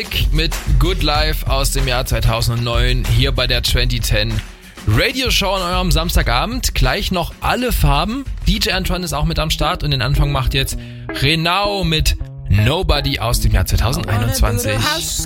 Mit Good Life aus dem Jahr 2009 hier bei der 2010 Radio-Show an eurem Samstagabend. Gleich noch alle Farben. DJ Antoine ist auch mit am Start und den Anfang macht jetzt Renau mit Nobody aus dem Jahr 2021.